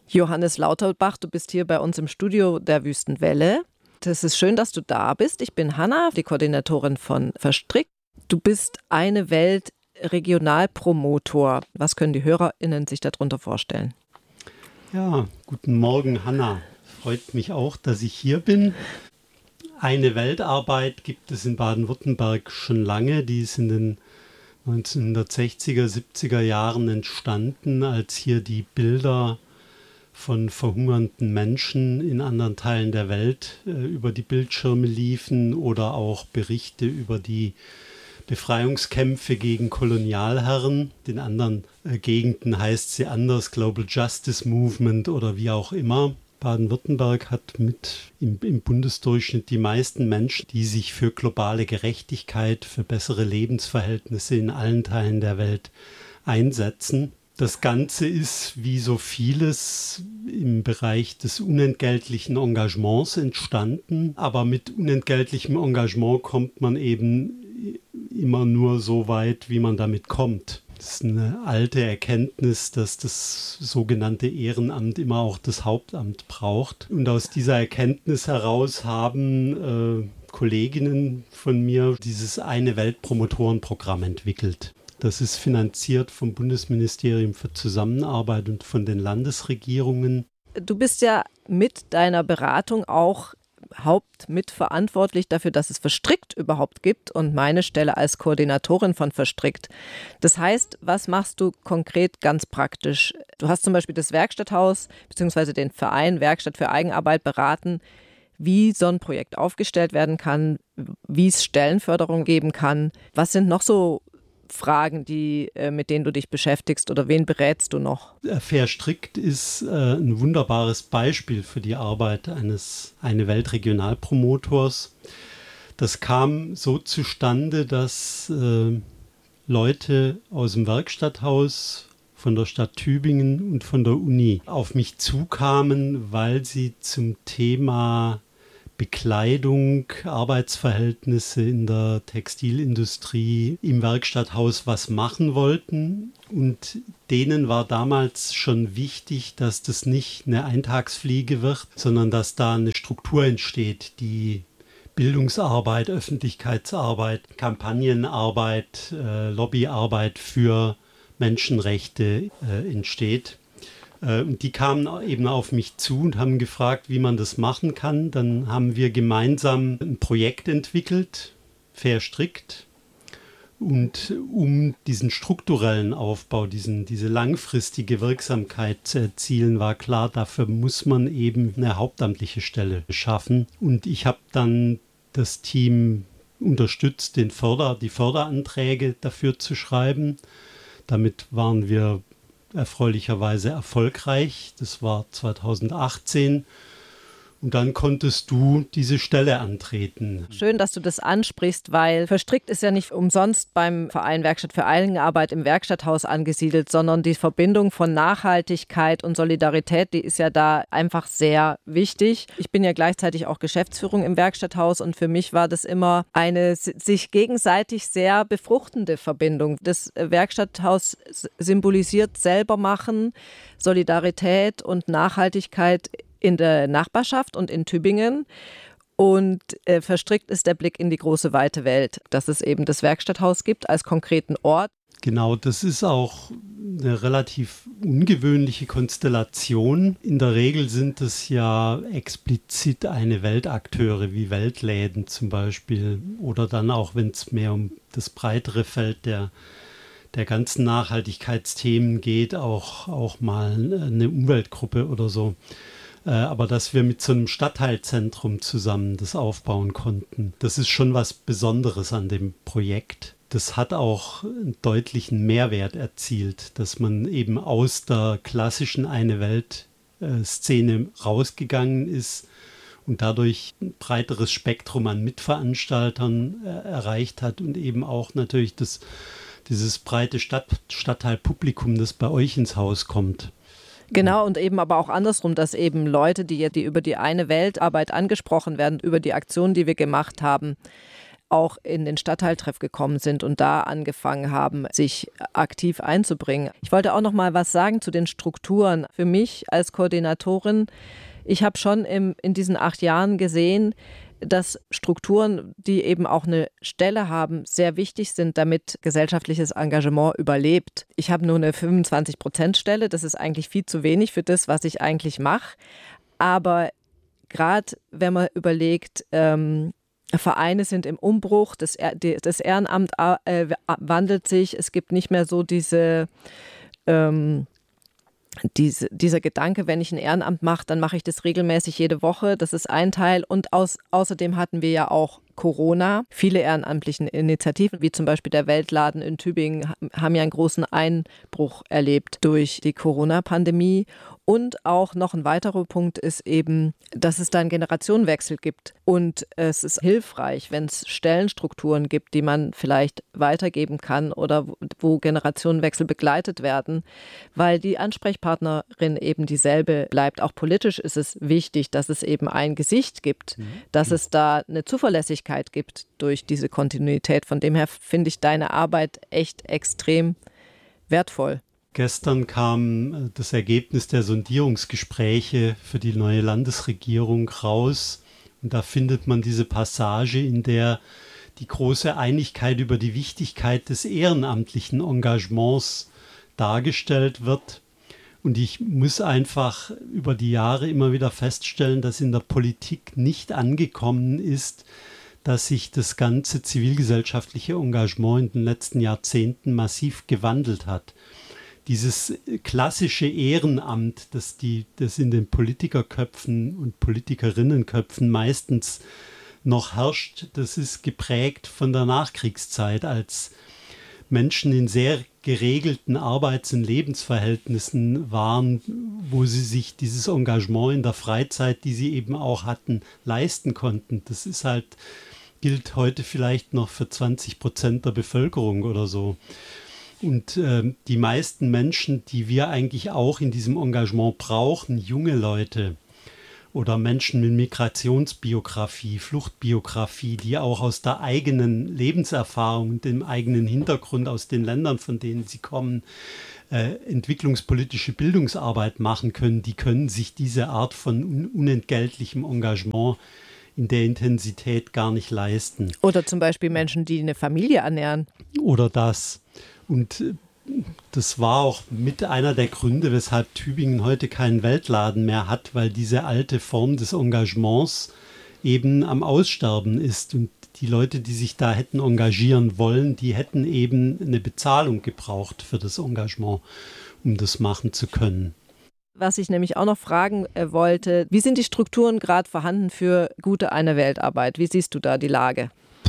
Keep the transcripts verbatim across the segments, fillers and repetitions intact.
Johannes Lauterbach, du bist hier bei uns im Studio der Wüstenwelle. Es ist schön, dass du da bist. Ich bin Hanna, die Koordinatorin von Verstrickt. Du bist eine Welt Regionalpromotor. Was können die HörerInnen sich darunter vorstellen? Ja, guten Morgen, Hanna. Freut mich auch, dass ich hier bin. Eine Weltarbeit gibt es in Baden-Württemberg schon lange. Die ist in den neunzehnhundertsechziger, siebziger Jahren entstanden, als hier die Bilder von verhungernden Menschen in anderen Teilen der Welt äh, über die Bildschirme liefen oder auch Berichte über die Befreiungskämpfe gegen Kolonialherren. In anderen äh, Gegenden heißt sie anders, Global Justice Movement oder wie auch immer. Baden-Württemberg hat mit im, im Bundesdurchschnitt die meisten Menschen, die sich für globale Gerechtigkeit, für bessere Lebensverhältnisse in allen Teilen der Welt einsetzen. Das Ganze ist, wie so vieles, im Bereich des unentgeltlichen Engagements entstanden. Aber mit unentgeltlichem Engagement kommt man eben immer nur so weit, wie man damit kommt. Das ist eine alte Erkenntnis, dass das sogenannte Ehrenamt immer auch das Hauptamt braucht. Und aus dieser Erkenntnis heraus haben äh, Kolleginnen von mir dieses Eine Welt Promotorenprogramm entwickelt. Das ist finanziert vom Bundesministerium für Zusammenarbeit und von den Landesregierungen. Du bist ja mit deiner Beratung auch hauptmitverantwortlich dafür, dass es Verstrickt überhaupt gibt und meine Stelle als Koordinatorin von Verstrickt. Das heißt, was machst du konkret ganz praktisch? Du hast zum Beispiel das Werkstatthaus bzw. den Verein Werkstatt für Eigenarbeit beraten, wie so ein Projekt aufgestellt werden kann, wie es Stellenförderung geben kann. Was sind noch so Fragen, die, mit denen du dich beschäftigst oder wen berätst du noch? Verstrickt ist äh, ein wunderbares Beispiel für die Arbeit eines Eine Welt Regionalpromotors. Das kam so zustande, dass äh, Leute aus dem Werkstatthaus von der Stadt Tübingen und von der Uni auf mich zukamen, weil sie zum Thema Bekleidung, Arbeitsverhältnisse in der Textilindustrie im Werkstatthaus was machen wollten. Und denen war damals schon wichtig, dass das nicht eine Eintagsfliege wird, sondern dass da eine Struktur entsteht, die Bildungsarbeit, Öffentlichkeitsarbeit, Kampagnenarbeit, äh, Lobbyarbeit für Menschenrechte äh, entsteht. Und die kamen eben auf mich zu und haben gefragt, wie man das machen kann. Dann haben wir gemeinsam ein Projekt entwickelt, Verstrickt. Und um diesen strukturellen Aufbau, diesen, diese langfristige Wirksamkeit zu erzielen, war klar, dafür muss man eben eine hauptamtliche Stelle schaffen. Und ich habe dann das Team unterstützt, den Förder, die Förderanträge dafür zu schreiben. Damit waren wir erfreulicherweise erfolgreich. Das war zweitausendachtzehn. Und dann konntest du diese Stelle antreten. Schön, dass du das ansprichst, weil Verstrickt ist ja nicht umsonst beim Verein Werkstatt für Eigenarbeit im Werkstatthaus angesiedelt, sondern die Verbindung von Nachhaltigkeit und Solidarität, die ist ja da einfach sehr wichtig. Ich bin ja gleichzeitig auch Geschäftsführung im Werkstatthaus und für mich war das immer eine sich gegenseitig sehr befruchtende Verbindung. Das Werkstatthaus symbolisiert selber machen, Solidarität und Nachhaltigkeit in der Nachbarschaft und in Tübingen. Und äh, verstrickt ist der Blick in die große, weite Welt, dass es eben das Werkstatthaus gibt als konkreten Ort. Genau, das ist auch eine relativ ungewöhnliche Konstellation. In der Regel sind es ja explizit eine Weltakteure wie Weltläden zum Beispiel. Oder dann auch, wenn es mehr um das breitere Feld der, der ganzen Nachhaltigkeitsthemen geht, auch, auch mal eine Umweltgruppe oder so. Aber dass wir mit so einem Stadtteilzentrum zusammen das aufbauen konnten, das ist schon was Besonderes an dem Projekt. Das hat auch einen deutlichen Mehrwert erzielt, dass man eben aus der klassischen Eine-Welt-Szene rausgegangen ist und dadurch ein breiteres Spektrum an Mitveranstaltern äh, erreicht hat und eben auch natürlich das, dieses breite Stadt, Stadtteilpublikum, das bei euch ins Haus kommt. Genau, und eben aber auch andersrum, dass eben Leute, die, die über die Eine Weltarbeit angesprochen werden, über die Aktionen, die wir gemacht haben, auch in den Stadtteiltreff gekommen sind und da angefangen haben, sich aktiv einzubringen. Ich wollte auch noch mal was sagen zu den Strukturen. Für mich als Koordinatorin, ich habe schon im, in diesen acht Jahren gesehen, dass Strukturen, die eben auch eine Stelle haben, sehr wichtig sind, damit gesellschaftliches Engagement überlebt. Ich habe nur eine fünfundzwanzig-Prozent-Stelle, das ist eigentlich viel zu wenig für das, was ich eigentlich mache. Aber gerade wenn man überlegt, ähm, Vereine sind im Umbruch, das, das Ehrenamt äh, wandelt sich, es gibt nicht mehr so diese... Ähm, Diese, dieser Gedanke, wenn ich ein Ehrenamt mache, dann mache ich das regelmäßig jede Woche. Das ist ein Teil. Und aus, außerdem hatten wir ja auch Corona. Viele ehrenamtliche Initiativen, wie zum Beispiel der Weltladen in Tübingen, haben ja einen großen Einbruch erlebt durch die Corona-Pandemie. Und auch noch ein weiterer Punkt ist eben, dass es da einen Generationenwechsel gibt. Und es ist hilfreich, wenn es Stellenstrukturen gibt, die man vielleicht weitergeben kann oder wo Generationenwechsel begleitet werden, weil die Ansprechpartnerin eben dieselbe bleibt. Auch politisch ist es wichtig, dass es eben ein Gesicht gibt, mhm. dass es da eine Zuverlässigkeit gibt durch diese Kontinuität. Von dem her finde ich deine Arbeit echt extrem wertvoll. Gestern kam das Ergebnis der Sondierungsgespräche für die neue Landesregierung raus. Und da findet man diese Passage, in der die große Einigkeit über die Wichtigkeit des ehrenamtlichen Engagements dargestellt wird. Und ich muss einfach über die Jahre immer wieder feststellen, dass in der Politik nicht angekommen ist, dass sich das ganze zivilgesellschaftliche Engagement in den letzten Jahrzehnten massiv gewandelt hat. Dieses klassische Ehrenamt, das, die, das in den Politikerköpfen und Politikerinnenköpfen meistens noch herrscht, das ist geprägt von der Nachkriegszeit, als Menschen in sehr geregelten Arbeits- und Lebensverhältnissen waren, wo sie sich dieses Engagement in der Freizeit, die sie eben auch hatten, leisten konnten. Das ist halt, gilt heute vielleicht noch für zwanzig Prozent der Bevölkerung oder so. Und äh, die meisten Menschen, die wir eigentlich auch in diesem Engagement brauchen, junge Leute oder Menschen mit Migrationsbiografie, Fluchtbiografie, die auch aus der eigenen Lebenserfahrung und dem eigenen Hintergrund aus den Ländern, von denen sie kommen, äh, entwicklungspolitische Bildungsarbeit machen können, die können sich diese Art von un- unentgeltlichem Engagement in der Intensität gar nicht leisten. Oder zum Beispiel Menschen, die eine Familie ernähren. Oder das. Und das war auch mit einer der Gründe, weshalb Tübingen heute keinen Weltladen mehr hat, weil diese alte Form des Engagements eben am Aussterben ist. Und die Leute, die sich da hätten engagieren wollen, die hätten eben eine Bezahlung gebraucht für das Engagement, um das machen zu können. Was ich nämlich auch noch fragen äh, wollte, wie sind die Strukturen gerade vorhanden für gute eine Weltarbeit? Wie siehst du da die Lage?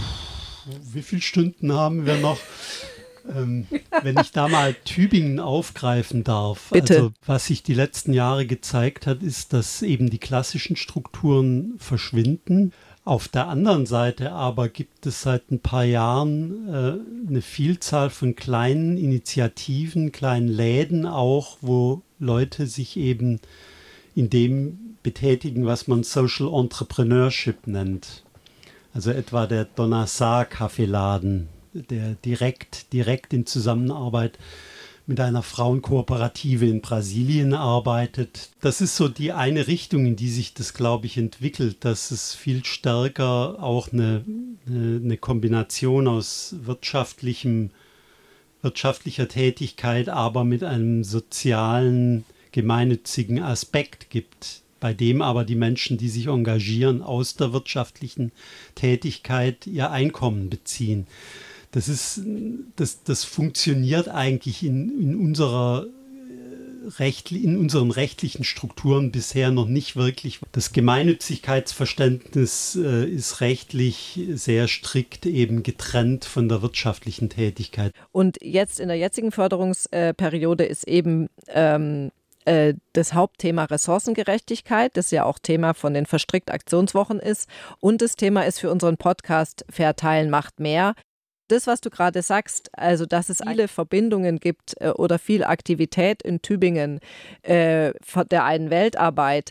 Wie viele Stunden haben wir noch? Ähm, wenn ich da mal Tübingen aufgreifen darf. Bitte. Also was sich die letzten Jahre gezeigt hat, ist, dass eben die klassischen Strukturen verschwinden. Auf der anderen Seite aber gibt es seit ein paar Jahren äh, eine Vielzahl von kleinen Initiativen, kleinen Läden auch, wo Leute sich eben in dem betätigen, was man Social Entrepreneurship nennt. Also etwa der Donasar Kaffeeladen, der direkt, direkt in Zusammenarbeit mit einer Frauenkooperative in Brasilien arbeitet. Das ist so die eine Richtung, in die sich das, glaube ich, entwickelt, dass es viel stärker auch eine, eine, eine Kombination aus wirtschaftlichem, wirtschaftlicher Tätigkeit, aber mit einem sozialen, gemeinnützigen Aspekt gibt, bei dem aber die Menschen, die sich engagieren, aus der wirtschaftlichen Tätigkeit ihr Einkommen beziehen. Das ist, das, das funktioniert eigentlich in, in, unserer Recht, in unseren rechtlichen Strukturen bisher noch nicht wirklich. Das Gemeinnützigkeitsverständnis äh, ist rechtlich sehr strikt eben getrennt von der wirtschaftlichen Tätigkeit. Und jetzt in der jetzigen Förderungsperiode ist eben ähm, äh, das Hauptthema Ressourcengerechtigkeit, das ja auch Thema von den Verstrickt-Aktionswochen ist. Und das Thema ist für unseren Podcast Verteilen macht mehr. Das, was du gerade sagst, also dass es viele Verbindungen gibt äh, oder viel Aktivität in Tübingen äh, der einen Weltarbeit,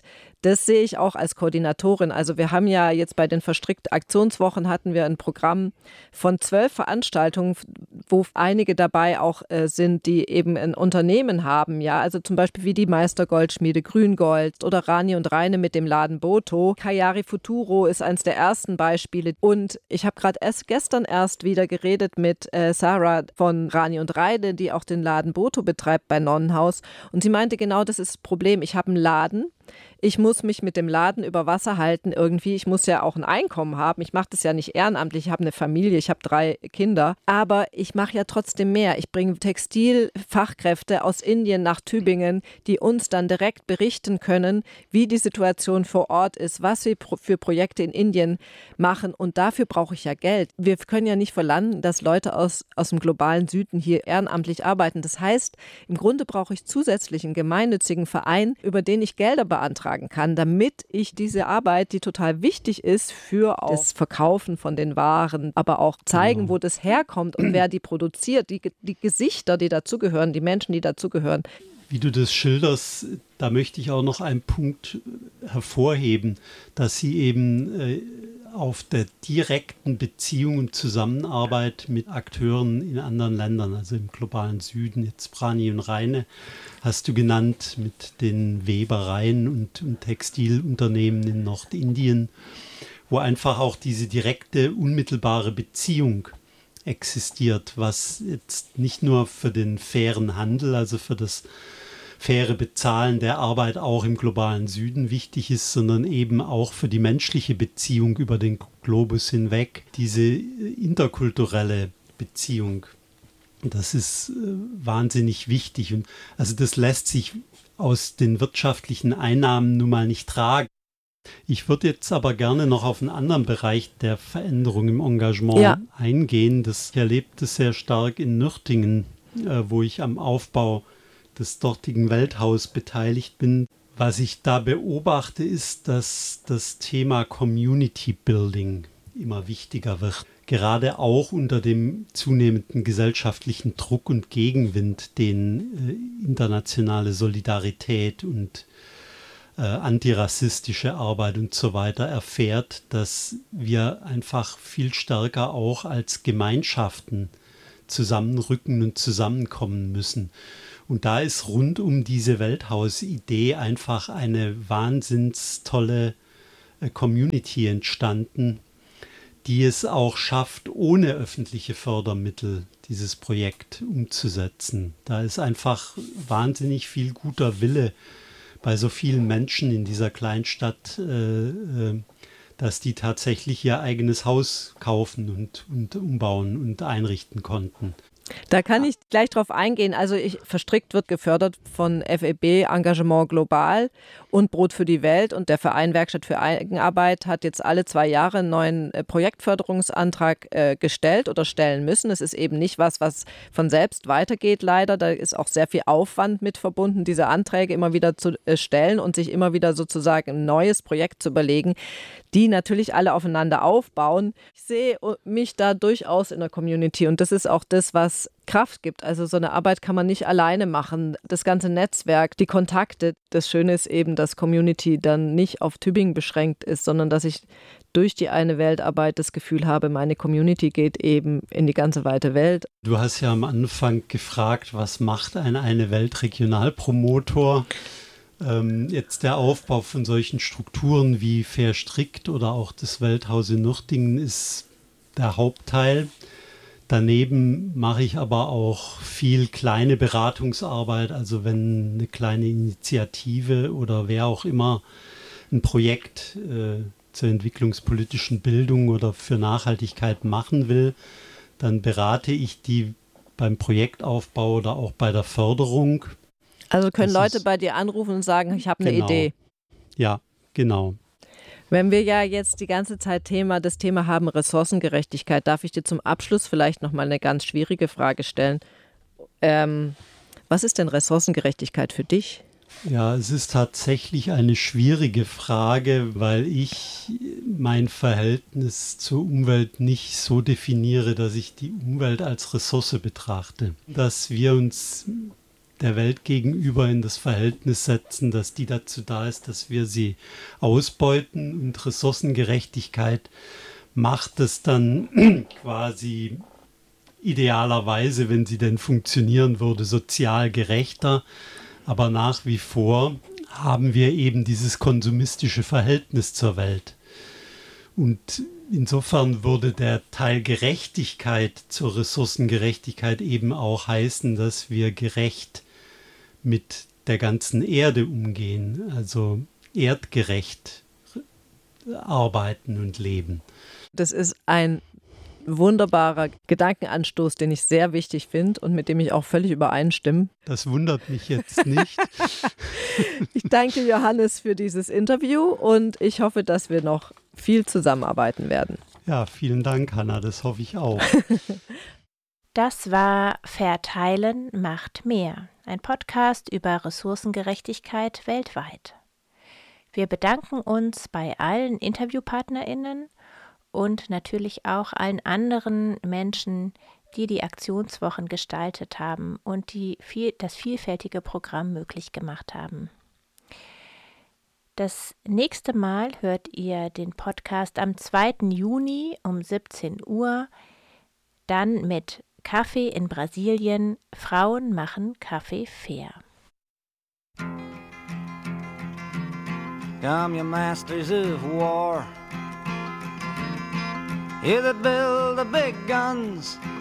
das sehe ich auch als Koordinatorin. Also wir haben ja jetzt bei den Verstrickt-Aktionswochen hatten wir ein Programm von zwölf Veranstaltungen, wo einige dabei auch äh, sind, die eben ein Unternehmen haben. Ja, also zum Beispiel wie die Meistergoldschmiede Grüngold oder Rani und Reine mit dem Laden Boto. Kayari Futuro ist eines der ersten Beispiele. Und ich habe gerade erst gestern erst wieder geredet mit äh, Sarah von Rani und Reine, die auch den Laden Boto betreibt bei Nonnenhaus. Und sie meinte, genau das ist das Problem. Ich habe einen Laden. Ich muss mich mit dem Laden über Wasser halten irgendwie. Ich muss ja auch ein Einkommen haben. Ich mache das ja nicht ehrenamtlich. Ich habe eine Familie, ich habe drei Kinder. Aber ich mache ja trotzdem mehr. Ich bringe Textilfachkräfte aus Indien nach Tübingen, die uns dann direkt berichten können, wie die Situation vor Ort ist, was wir für Projekte in Indien machen. Und dafür brauche ich ja Geld. Wir können ja nicht verlangen, dass Leute aus, aus dem globalen Süden hier ehrenamtlich arbeiten. Das heißt, im Grunde brauche ich zusätzlich einen gemeinnützigen Verein, über den ich Gelder beantragen kann, damit ich diese Arbeit, die total wichtig ist für auch das Verkaufen von den Waren, aber auch zeigen, genau, wo das herkommt und wer die produziert, die, die Gesichter, die dazugehören, die Menschen, die dazugehören. Wie du das schilderst, da möchte ich auch noch einen Punkt hervorheben, dass sie eben äh, auf der direkten Beziehung und Zusammenarbeit mit Akteuren in anderen Ländern, also im globalen Süden, jetzt Rani und Reine, hast du genannt, mit den Webereien und, und Textilunternehmen in Nordindien, wo einfach auch diese direkte, unmittelbare Beziehung existiert, was jetzt nicht nur für den fairen Handel, also für das faire Bezahlen der Arbeit auch im globalen Süden wichtig ist, sondern eben auch für die menschliche Beziehung über den Globus hinweg, diese interkulturelle Beziehung. Das ist äh, wahnsinnig wichtig. Und also das lässt sich aus den wirtschaftlichen Einnahmen nun mal nicht tragen. Ich würde jetzt aber gerne noch auf einen anderen Bereich der Veränderung im Engagement ja. eingehen. Das ich erlebe das sehr stark in Nürtingen, äh, wo ich am Aufbau des dortigen Welthaus beteiligt bin. Was ich da beobachte, ist, dass das Thema Community Building immer wichtiger wird. Gerade auch unter dem zunehmenden gesellschaftlichen Druck und Gegenwind, den äh, internationale Solidarität und äh, antirassistische Arbeit und so weiter erfährt, dass wir einfach viel stärker auch als Gemeinschaften zusammenrücken und zusammenkommen müssen. Und da ist rund um diese Welthaus-Idee einfach eine wahnsinns tolle äh, Community entstanden, die es auch schafft, ohne öffentliche Fördermittel dieses Projekt umzusetzen. Da ist einfach wahnsinnig viel guter Wille bei so vielen Menschen in dieser Kleinstadt, äh, äh, dass die tatsächlich ihr eigenes Haus kaufen und, und umbauen und einrichten konnten. Da kann ich gleich drauf eingehen. Also ich, Verstrickt wird gefördert von F E B Engagement Global und Brot für die Welt, und der Verein Werkstatt für Eigenarbeit hat jetzt alle zwei Jahre einen neuen äh, Projektförderungsantrag äh, gestellt oder stellen müssen. Es ist eben nicht was, was von selbst weitergeht, leider. Da ist auch sehr viel Aufwand mit verbunden, diese Anträge immer wieder zu äh, stellen und sich immer wieder sozusagen ein neues Projekt zu überlegen, die natürlich alle aufeinander aufbauen. Ich sehe mich da durchaus in der Community, und das ist auch das, was Kraft gibt. Also so eine Arbeit kann man nicht alleine machen. Das ganze Netzwerk, die Kontakte. Das Schöne ist eben, dass Community dann nicht auf Tübingen beschränkt ist, sondern dass ich durch die eine Weltarbeit das Gefühl habe, meine Community geht eben in die ganze weite Welt. Du hast ja am Anfang gefragt, was macht ein eine Weltregionalpromotor? Ähm, jetzt der Aufbau von solchen Strukturen wie Verstrickt oder auch das Welthaus in Nürtingen ist der Hauptteil. Daneben mache ich aber auch viel kleine Beratungsarbeit, also wenn eine kleine Initiative oder wer auch immer ein Projekt äh, zur entwicklungspolitischen Bildung oder für Nachhaltigkeit machen will, dann berate ich die beim Projektaufbau oder auch bei der Förderung. Also können das Leute ist, bei dir anrufen und sagen, ich habe eine genau. Idee. Ja, genau. Wenn wir ja jetzt die ganze Zeit Thema, das Thema haben Ressourcengerechtigkeit, darf ich dir zum Abschluss vielleicht nochmal eine ganz schwierige Frage stellen. Ähm, was ist denn Ressourcengerechtigkeit für dich? Ja, es ist tatsächlich eine schwierige Frage, weil ich mein Verhältnis zur Umwelt nicht so definiere, dass ich die Umwelt als Ressource betrachte. Dass wir uns der Welt gegenüber in das Verhältnis setzen, dass die dazu da ist, dass wir sie ausbeuten. Und Ressourcengerechtigkeit macht es dann quasi idealerweise, wenn sie denn funktionieren würde, sozial gerechter. Aber nach wie vor haben wir eben dieses konsumistische Verhältnis zur Welt. Und insofern würde der Teil Gerechtigkeit zur Ressourcengerechtigkeit eben auch heißen, dass wir gerecht mit der ganzen Erde umgehen, also erdgerecht arbeiten und leben. Das ist ein wunderbarer Gedankenanstoß, den ich sehr wichtig finde und mit dem ich auch völlig übereinstimme. Das wundert mich jetzt nicht. Ich danke Johannes für dieses Interview und ich hoffe, dass wir noch viel zusammenarbeiten werden. Ja, vielen Dank, Hanna, das hoffe ich auch. Das war Verteilen macht mehr, ein Podcast über Ressourcengerechtigkeit weltweit. Wir bedanken uns bei allen InterviewpartnerInnen und natürlich auch allen anderen Menschen, die die Aktionswochen gestaltet haben und die viel, das vielfältige Programm möglich gemacht haben. Das nächste Mal hört ihr den Podcast am zweiten Juni um siebzehn Uhr, dann mit Kaffee in Brasilien, Frauen machen Kaffee fair. Come, you masters of war, you that build the big guns,